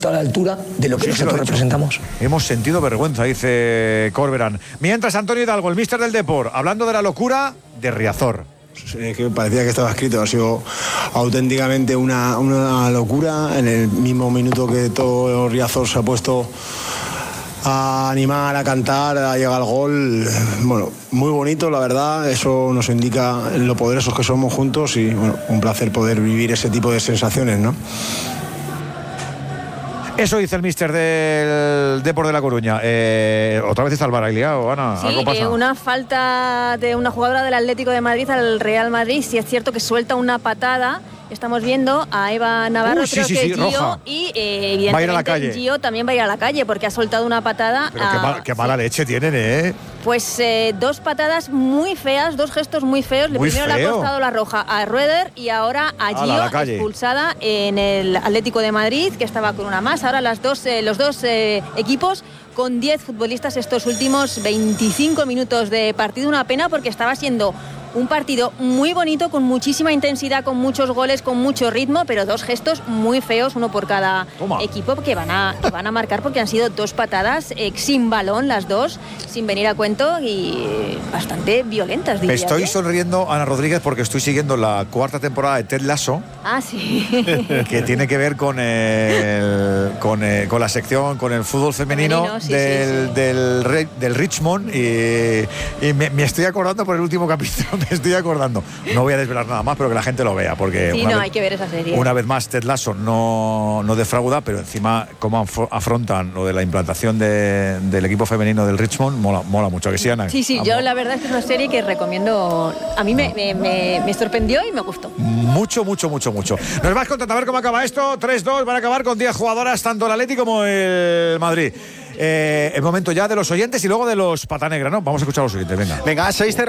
a la altura de lo que nosotros representamos. Hemos sentido vergüenza, dice Corberán. Mientras, Antonio Hidalgo, el míster del Depor, hablando de la locura de Riazor. Es que parecía que estaba escrito, ha sido auténticamente una locura. En el mismo minuto que todo Riazor se ha puesto a animar, a cantar, a llegar al gol, bueno, muy bonito, la verdad. Eso nos indica lo poderosos que somos juntos y bueno, un placer poder vivir ese tipo de sensaciones, ¿no? Eso dice el míster del Depor de La Coruña. Otra vez está el VAR liado, Ana. Sí, ¿Algo pasa? Una falta de una jugadora del Atlético de Madrid al Real Madrid. Sí, es cierto que suelta una patada. Estamos viendo a Eva Navarro, creo que Gio, roja. Y evidentemente va a ir a la calle. Gio también va a ir a la calle porque ha soltado una patada. Pero qué mala leche tienen, ¿eh? Pues dos patadas muy feas, dos gestos muy feos. Primero le ha costado la roja a Rueder y ahora a Gio, expulsada en el Atlético de Madrid, que estaba con una más. Ahora los dos equipos con 10 futbolistas estos últimos 25 minutos de partido. Una pena porque estaba siendo un partido muy bonito, con muchísima intensidad, con muchos goles, con mucho ritmo, pero dos gestos muy feos, uno por cada equipo, que van a marcar porque han sido dos patadas sin balón, las dos, sin venir a cuento y bastante violentas, diría. Estoy sonriendo, Ana Rodríguez, porque estoy siguiendo la cuarta temporada de Ted Lasso. Ah, sí. Que tiene que ver con la sección, con el fútbol femenino del Richmond y me estoy acordando por el último capítulo. Me estoy acordando. No voy a desvelar nada más, pero que la gente lo vea, porque hay que ver esa serie. Una vez más, Ted Lasso no defrauda, pero encima cómo afrontan lo de la implantación del equipo femenino del Richmond, mola mucho. ¿Que sí, Ana? Sí, yo la verdad es que es una serie que recomiendo. A mí me sorprendió y me gustó. Mucho. Nos vas contando a ver cómo acaba esto. 3-2, van a acabar con 10 jugadoras, tanto el Atlético como el Madrid. El momento ya de los oyentes y luego de los pata negra, ¿no? Vamos a escuchar a los oyentes, venga.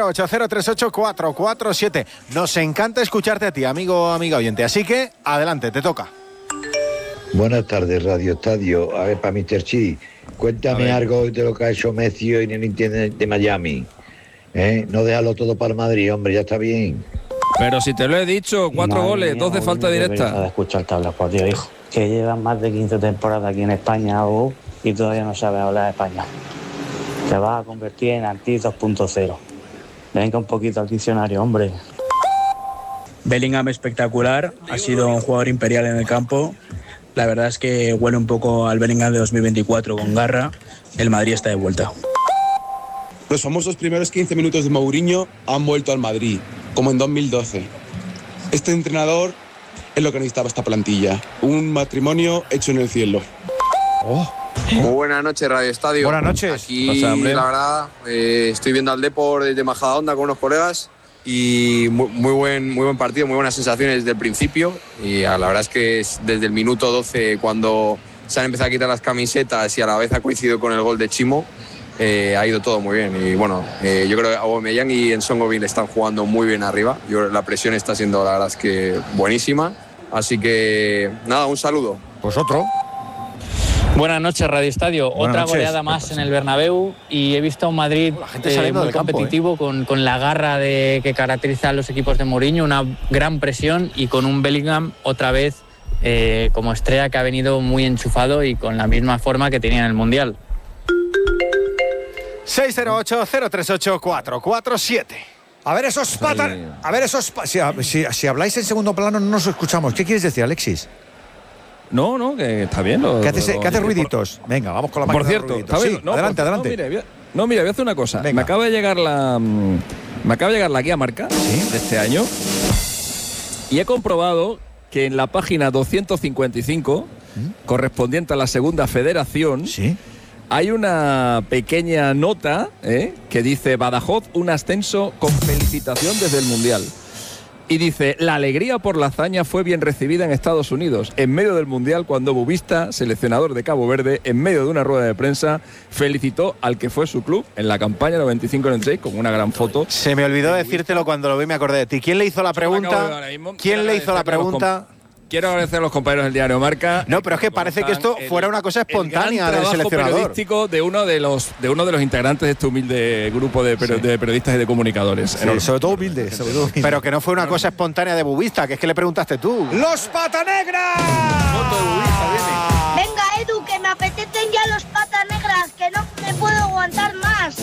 608-038-447. Nos encanta escucharte a ti, amiga oyente. Así que, adelante, te toca. Buenas tardes, Radio Estadio. A ver, para Mr. Chi, cuéntame algo de lo que ha hecho Messi hoy en el Inter de Miami. No déjalo todo para el Madrid, hombre, ya está bien. Pero si te lo he dicho, 4 goles, 2 de falta directa. De escuchar tablas, por Dios, hijo. Que llevan más de 15 temporadas aquí en España, y todavía no sabes hablar español. Te vas a convertir en Anti 2.0. Venga un poquito al diccionario, hombre. Bellingham espectacular, ha sido un jugador imperial en el campo. La verdad es que huele un poco al Bellingham de 2024 con garra. El Madrid está de vuelta. Los famosos primeros 15 minutos de Mourinho han vuelto al Madrid, como en 2012. Este entrenador es lo que necesitaba esta plantilla. Un matrimonio hecho en el cielo. Muy buenas noches, Radio Estadio. Buenas noches. Aquí, la verdad, estoy viendo al Depor desde Majadahonda con unos colegas y muy buen partido, muy buenas sensaciones desde el principio. Y la verdad es que desde el minuto 12, cuando se han empezado a quitar las camisetas y a la vez ha coincidido con el gol de Chimo, ha ido todo muy bien. Y bueno, yo creo que Aubameyang y Nsongoville están jugando muy bien arriba. La presión está siendo, la verdad es que buenísima. Así que, nada, un saludo. Pues otro. Buenas noches, Radio Estadio. Otra goleada más en el Bernabéu y he visto a un Madrid muy competitivo, con la garra que caracteriza a los equipos de Mourinho, una gran presión y con un Bellingham otra vez como estrella que ha venido muy enchufado y con la misma forma que tenía en el Mundial. 608-038-447. A ver esos patas. A ver esos. Si habláis en segundo plano no nos escuchamos. ¿Qué quieres decir, Alexis? No, que está bien. ¿Qué hace ruiditos? Venga, vamos con la máquina. Por cierto, está bien. Sí, adelante. Mira, voy a hacer una cosa. Me acaba de llegar la guía marca de este año y he comprobado que en la página 255, correspondiente a la segunda federación, hay una pequeña nota que dice: Badajoz, un ascenso con felicitación desde el Mundial. Y dice: la alegría por la hazaña fue bien recibida en Estados Unidos, en medio del Mundial, cuando Bubista, seleccionador de Cabo Verde, en medio de una rueda de prensa, felicitó al que fue su club en la campaña 95-96 con una gran foto. Se me olvidó decírtelo cuando lo vi, me acordé de ti. ¿Quién le hizo la pregunta? Quiero agradecer a los compañeros del diario Marca. No, pero es que parece que esto fuera una cosa espontánea del seleccionador. Periodístico de uno de los integrantes de este humilde grupo de periodistas y de comunicadores. Sí, sobre todo humilde. Pero que no fue una cosa espontánea de Bubista, que es que le preguntaste tú. ¡Los pata negra! Venga,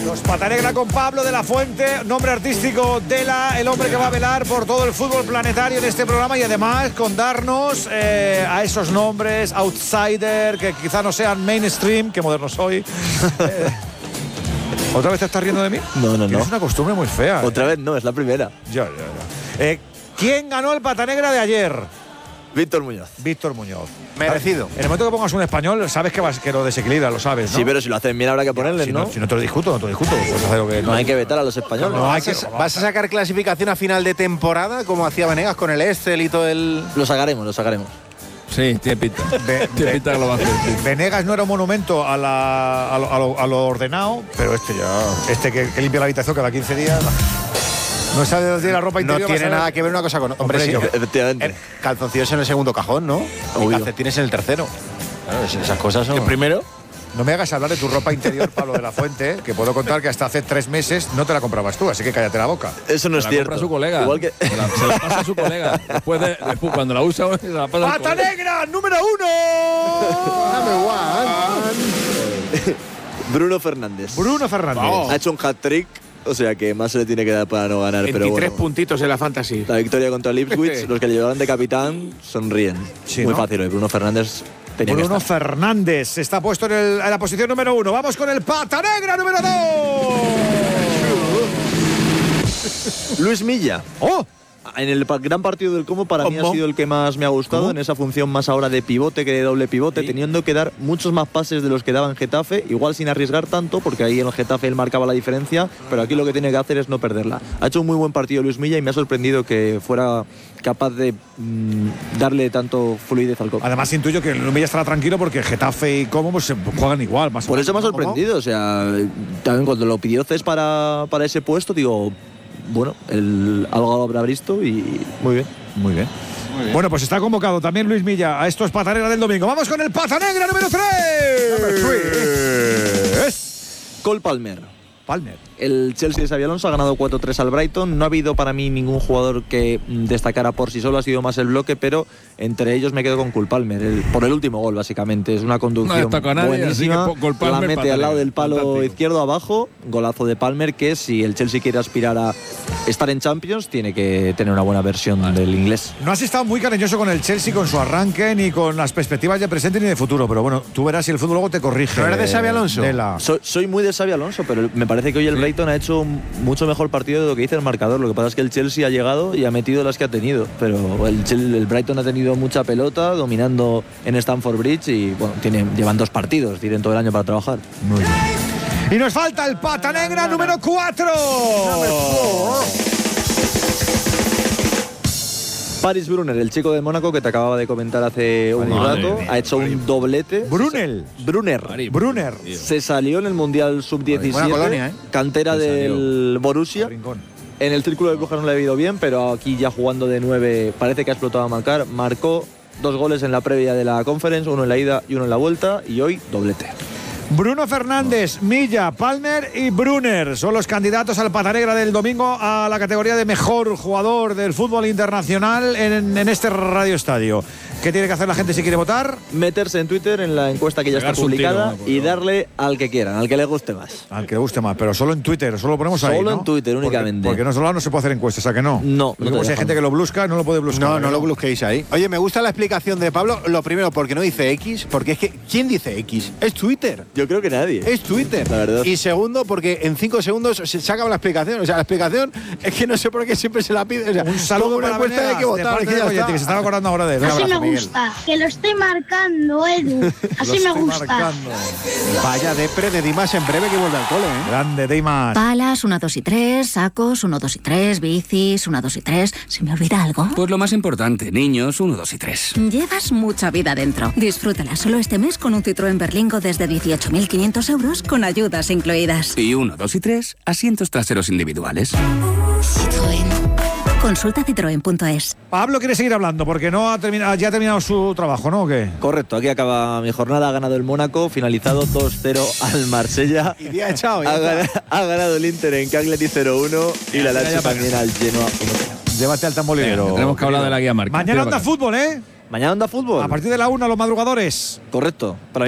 Los Patanegra con Pablo de la Fuente, nombre artístico Dela, el hombre que va a velar por todo el fútbol planetario en este programa y además con darnos a esos nombres outsider que quizá no sean mainstream, que moderno soy. ¿Otra vez te estás riendo de mí? No. Es una costumbre muy fea. Otra vez no, es la primera. Ya. ¿Quién ganó el Patanegra de ayer? Víctor Muñoz. Merecido. En el momento que pongas un español, sabes que lo desequilibra, lo sabes, ¿no? Sí, pero si lo hacen bien habrá que ponerle, si ¿no? Si no te lo discuto. Puedes hacer lo que no hay que vetar a los españoles. ¿Vas a sacar clasificación a final de temporada, como hacía Venegas con el Excel y todo el...? Lo sacaremos. Sí, tiene pinta. Tiene pinta que lo va a hacer. Sí. Venegas no era un monumento a lo ordenado, pero que limpia la habitación cada 15 días... No sabe de la ropa interior. No tiene nada que ver una cosa con... Hombre, sí, efectivamente. Calzoncillos en el segundo cajón, ¿no? Obvio. Y calcetines en el tercero. Claro, esas cosas son... ¿El primero? No me hagas hablar de tu ropa interior, Pablo de la Fuente, que puedo contar que hasta hace 3 meses no te la comprabas tú, así que cállate la boca. Eso no es cierto. Se la compra su colega. Igual que... Se la pasa a su colega. Después cuando la usa, se la pasa a su ¡Pata Negra, número 1! Bruno Fernández. Vamos. Ha hecho un hat-trick. O sea que más se le tiene que dar para no ganar. 23 pero bueno, puntitos en la Fantasy. La victoria contra el Ipswich, los que le llevaban de capitán sonríen. Sí, muy ¿no? fácil hoy. Bruno Fernández tenía que estar. Fernández está puesto en la posición número 1. Vamos con el Pata Negra número 2. Luis Milla. ¡Oh! En el gran partido del Como para mí ha sido el que más me ha gustado. En esa función más ahora de pivote que de doble pivote, teniendo que dar muchos más pases de los que daba en Getafe, igual sin arriesgar tanto, porque ahí en el Getafe él marcaba la diferencia, pero aquí lo que tiene que hacer es no perderla. Ha hecho un muy buen partido Luis Milla y me ha sorprendido que fuera capaz de darle tanto fluidez al Como. Además intuyo que Luis Milla estará tranquilo porque Getafe y Como pues, se juegan igual. Más por eso me ha sorprendido, o sea, también cuando lo pidió Cés para ese puesto, digo... Bueno, algo habrá visto y muy bien. Muy bien. Bueno, pues está convocado también Luis Milla a estos Pata Negra del domingo. Vamos con el Pata Negra número 3. Cole Palmer. El Chelsea de Xabi Alonso ha ganado 4-3 al Brighton. No ha habido para mí ningún jugador que destacara por sí solo, ha sido más el bloque, pero entre ellos me quedo con Cole Palmer, por el último gol básicamente. Es una conducción buenísima, la mete al lado del palo izquierdo abajo, golazo de Palmer, que si el Chelsea quiere aspirar a estar en Champions tiene que tener una buena versión del inglés. No has estado muy cariñoso con el Chelsea, con su arranque, ni con las perspectivas de presente ni de futuro, pero bueno, tú verás si el fútbol luego te corrige. ¿No eres de Xabi Alonso? Soy muy de Xabi Alonso, pero me parece que hoy el Brighton ha hecho un mucho mejor partido de lo que dice el marcador. Lo que pasa es que el Chelsea ha llegado y ha metido las que ha tenido, pero el Brighton ha tenido mucha pelota, dominando en Stamford Bridge y bueno, llevan 2 partidos, tienen todo el año para trabajar. Muy bien. Y nos falta el Pata Negra número 4. Paris Brunner, el chico de Mónaco que te acababa de comentar hace un rato, ha hecho un doblete. Brunner. Se salió en el Mundial Sub-17, colonia, cantera del Borussia. En el círculo de Brujas no le ha ido bien, pero aquí ya jugando de 9 parece que ha explotado a marcar. Marcó 2 goles en la previa de la Conference, uno en la ida y uno en la vuelta, y hoy doblete. Bruno Fernández, Milla, Palmer y Brunner son los candidatos al Pata Negra del domingo a la categoría de mejor jugador del fútbol internacional en este Radio Estadio. ¿Qué tiene que hacer la gente si quiere votar? Meterse en Twitter en la encuesta que ya está publicada y darle al que quieran, al que le guste más. Al que le guste más, pero solo en Twitter, solo lo ponemos ahí, Solo ¿no? en Twitter únicamente. Porque en otro lado no se puede hacer encuestas, ¿a que no? No. Porque si hay gente que lo busca, no lo puede buscar. No lo busquéis ahí. Oye, me gusta la explicación de Pablo. Lo primero, porque no dice X, porque es que ¿quién dice X? Es Twitter. Yo creo que nadie. Es Twitter. La verdad. Y segundo, porque en 5 segundos se acaba la explicación. O sea, la explicación es que no sé por qué siempre se la pide. O sea, un saludo para encuesta Venegas, hay que votar. que se estaba acordando ahora de él. Así me gusta, que lo estoy marcando, Edu. Así me gusta. Vaya depre de Dimas en breve que vuelve al cole, ¿eh? Grande Dimas. Palas, 1, 2 y 3, sacos, 1, 2 y 3, bicis, 1, 2 y 3. ¿Se me olvida algo? Pues lo más importante, niños, 1, 2 y 3. Llevas mucha vida dentro. Disfrútala solo este mes con un Citroën Berlingo desde 18.500 euros con ayudas incluidas. Y 1, 2 y 3, asientos traseros individuales. Citroën. Consulta citroen.es. Pablo quiere seguir hablando porque no ha terminado, ya ha terminado su trabajo, ¿no? ¿O qué? Correcto, aquí acaba mi jornada. Ha ganado el Mónaco, finalizado 2-0 al Marsella. Y día echado, ha ganado el Inter en Cagliari 0-1 y la Lazio también al Genoa 1-0. Llévate al tamborilero. Tenemos que hablar de la guía marca. Mañana anda fútbol, ¿eh? Mañana anda fútbol. A partir de la 1 los madrugadores. Correcto. Para